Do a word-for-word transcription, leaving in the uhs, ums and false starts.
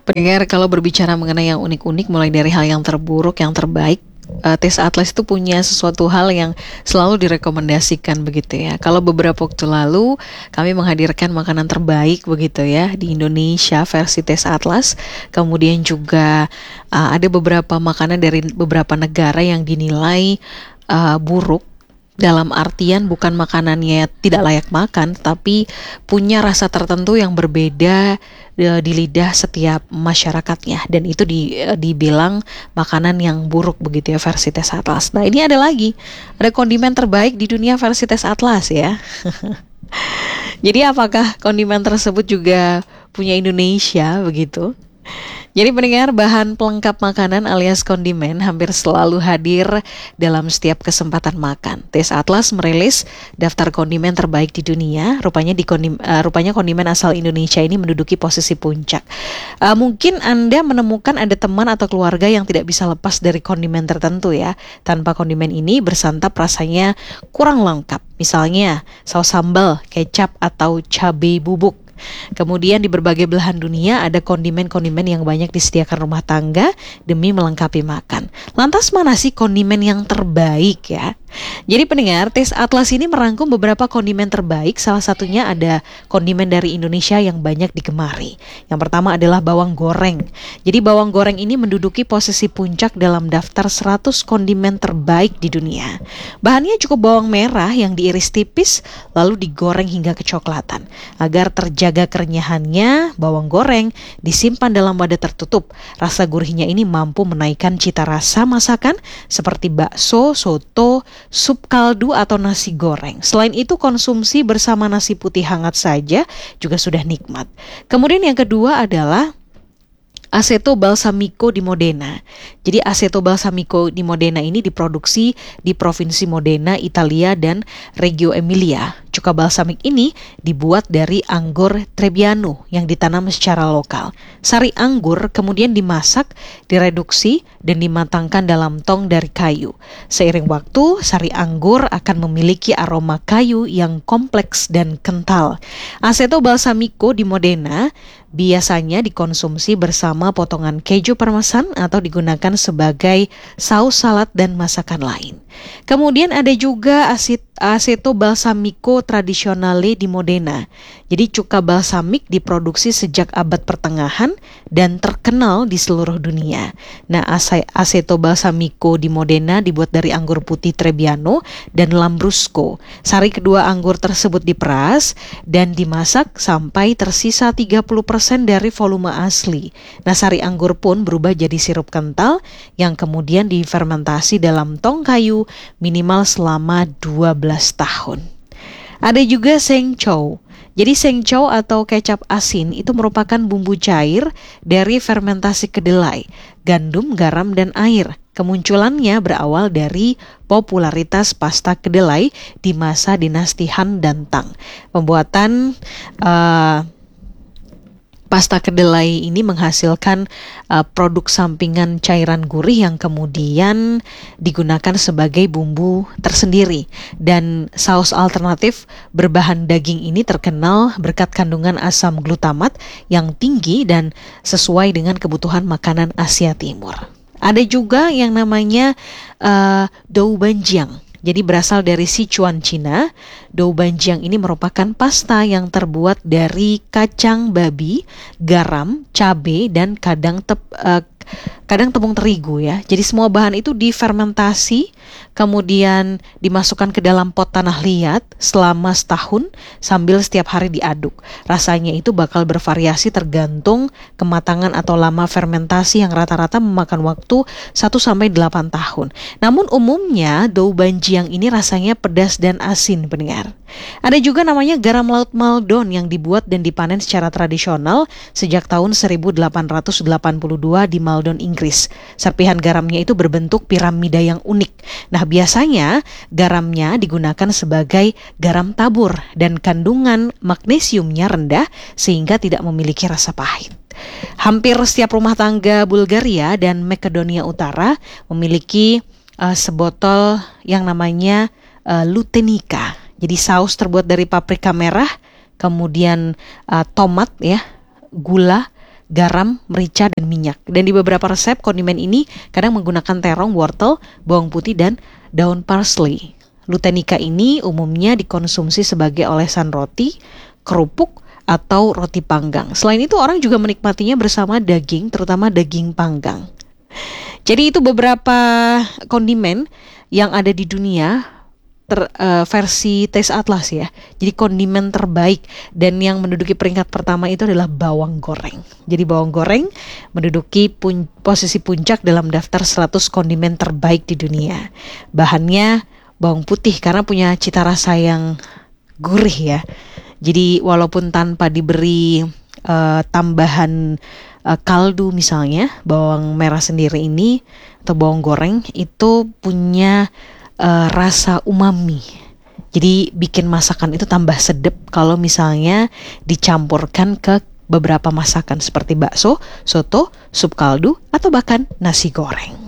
Pendengar, kalau berbicara mengenai yang unik-unik, mulai dari hal yang terburuk, yang terbaik, uh, Tes Atlas itu punya sesuatu hal yang selalu direkomendasikan begitu ya. Kalau beberapa waktu lalu kami menghadirkan makanan terbaik begitu ya di Indonesia versi Tes Atlas, kemudian juga uh, ada beberapa makanan dari beberapa negara yang dinilai uh, buruk. Dalam artian bukan makanannya tidak layak makan, tapi punya rasa tertentu yang berbeda e, di lidah setiap masyarakatnya, dan itu di, e, dibilang makanan yang buruk begitu ya versi Tes Atlas. Nah ini ada lagi, ada kondimen terbaik di dunia versi Tes Atlas ya. Jadi apakah kondimen tersebut juga punya Indonesia begitu? Jadi pendengar, bahan pelengkap makanan alias kondimen hampir selalu hadir dalam setiap kesempatan makan. Tes Atlas merilis daftar kondimen terbaik di dunia. Rupanya di kondim, uh, rupanya kondimen asal Indonesia ini menduduki posisi puncak. Uh, mungkin Anda menemukan ada teman atau keluarga yang tidak bisa lepas dari kondimen tertentu ya. Tanpa kondimen ini bersantap rasanya kurang lengkap. Misalnya saus sambal, kecap atau cabai bubuk. Kemudian di berbagai belahan dunia ada kondimen-kondimen yang banyak disediakan rumah tangga demi melengkapi makan. Lantas mana sih kondimen yang terbaik ya? Jadi pendengar, Tes Atlas ini merangkum beberapa kondimen terbaik. Salah satunya ada kondimen dari Indonesia yang banyak digemari. Yang pertama adalah bawang goreng. Jadi bawang goreng ini menduduki posisi puncak dalam daftar seratus kondimen terbaik di dunia. Bahannya cukup bawang merah yang diiris tipis lalu digoreng hingga kecoklatan. Agar terjaga kerenyahannya, bawang goreng disimpan dalam wadah tertutup. Rasa gurihnya ini mampu menaikkan cita rasa masakan seperti bakso, soto, sup kaldu atau nasi goreng. Selain itu konsumsi bersama nasi putih hangat saja juga sudah nikmat. Kemudian yang kedua adalah Aceto Balsamico di Modena. Jadi Aceto Balsamico di Modena ini diproduksi di Provinsi Modena, Italia dan Reggio Emilia. Cuka balsamik ini dibuat dari anggur Trebbiano yang ditanam secara lokal. Sari anggur kemudian dimasak, direduksi dan dimatangkan dalam tong dari kayu. Seiring waktu, sari anggur akan memiliki aroma kayu yang kompleks dan kental. Aceto Balsamico di Modena biasanya dikonsumsi bersama potongan keju parmesan atau digunakan sebagai saus salad dan masakan lain. Kemudian ada juga asit Aceto Balsamico Tradizionale di Modena. Jadi cuka balsamik diproduksi sejak abad pertengahan dan terkenal di seluruh dunia. Nah, Aceto Balsamico di Modena dibuat dari anggur putih Trebbiano dan Lambrusco. Sari kedua anggur tersebut diperas dan dimasak sampai tersisa tiga puluh persen dari volume asli. Nah, sari anggur pun berubah jadi sirup kental yang kemudian difermentasi dalam tong kayu minimal selama dua belas tahun. Ada juga Sengchow. Jadi Sengchow atau kecap asin itu merupakan bumbu cair dari fermentasi kedelai, gandum, garam, dan air. Kemunculannya berawal dari popularitas pasta kedelai di masa dinasti Han dan Tang. Pembuatan uh, pasta kedelai ini menghasilkan uh, produk sampingan cairan gurih yang kemudian digunakan sebagai bumbu tersendiri. Dan saus alternatif berbahan daging ini terkenal berkat kandungan asam glutamat yang tinggi dan sesuai dengan kebutuhan makanan Asia Timur. Ada juga yang namanya uh, doubanjiang. Jadi berasal dari Sichuan, Cina. Doubanjiang ini merupakan pasta yang terbuat dari kacang babi, garam, cabai, dan kadang tep, uh, kadang tepung terigu ya. Jadi semua bahan itu difermentasi, kemudian dimasukkan ke dalam pot tanah liat selama setahun sambil setiap hari diaduk. Rasanya itu bakal bervariasi tergantung kematangan atau lama fermentasi yang rata-rata memakan waktu satu sampai delapan tahun. Namun umumnya doubanjiang ini rasanya pedas dan asin, pendengar. Ada juga namanya garam laut Maldon yang dibuat dan dipanen secara tradisional sejak tahun seribu delapan ratus delapan puluh dua di Maldon, Inggris. Serpihan garamnya itu berbentuk piramida yang unik. Nah, biasanya garamnya digunakan sebagai garam tabur dan kandungan magnesiumnya rendah sehingga tidak memiliki rasa pahit. Hampir setiap rumah tangga Bulgaria dan Makedonia Utara memiliki uh, sebotol yang namanya uh, lutenica. Jadi saus terbuat dari paprika merah, kemudian uh, tomat ya, gula, garam, merica, dan minyak. Dan di beberapa resep kondimen ini kadang menggunakan terong, wortel, bawang putih, dan daun parsley. Lutenica ini umumnya dikonsumsi sebagai olesan roti, kerupuk, atau roti panggang. Selain itu orang juga menikmatinya bersama daging, terutama daging panggang. Jadi itu beberapa kondimen yang ada di dunia ter, uh, versi Taste Atlas ya. Jadi kondimen terbaik, dan yang menduduki peringkat pertama itu adalah bawang goreng. Jadi bawang goreng menduduki pun, posisi puncak dalam daftar seratus kondimen terbaik di dunia. Bahannya bawang putih karena punya cita rasa yang gurih ya. Jadi walaupun tanpa diberi uh, tambahan uh, kaldu misalnya, bawang merah sendiri ini atau bawang goreng itu punya uh, rasa umami. Jadi bikin masakan itu tambah sedap kalau misalnya dicampurkan ke beberapa masakan seperti bakso, soto, sup kaldu, atau bahkan nasi goreng.